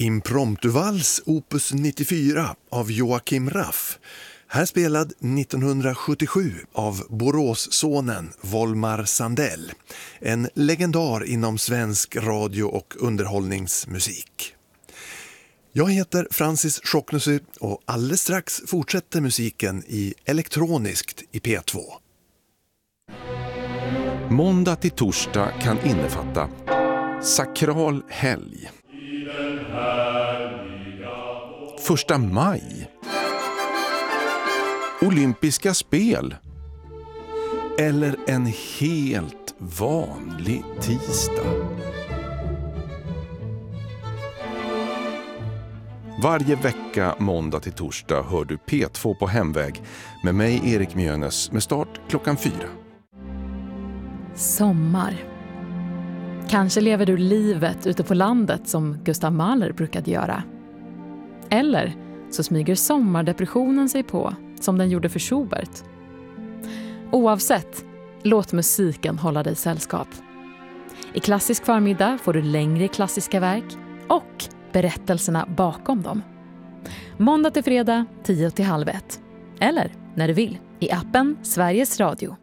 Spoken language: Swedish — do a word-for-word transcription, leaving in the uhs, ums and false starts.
Impromptuvals opus nittiofyra av Joakim Raff. Här spelad nittonhundrasjuttiosju av Boråssonen Volmar Sandell. En legendar inom svensk radio- och underhållningsmusik. Jag heter Francis Schocknusy och alldeles strax fortsätter musiken i elektroniskt i P två. Måndag till torsdag kan innefatta sakral helg, första maj, olympiska spel eller en helt vanlig tisdag. Varje vecka måndag till torsdag hör du P två på hemväg med mig Erik Mjönes med start klockan fyra. Sommar. Kanske lever du livet ute på landet som Gustav Mahler brukade göra. Eller så smyger sommardepressionen sig på som den gjorde för Schubert. Oavsett, låt musiken hålla dig sällskap. I klassisk förmiddag får du längre klassiska verk och berättelserna bakom dem. Måndag till fredag, tio till halv ett. Eller när du vill, i appen Sveriges Radio.